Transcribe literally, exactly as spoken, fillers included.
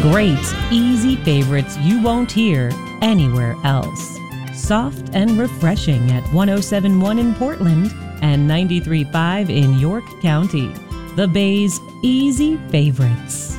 Great, easy favorites you won't hear anywhere else. Soft and refreshing at one oh seven point one in Portland and ninety-three point five in York County. The Bay's Easy Favorites.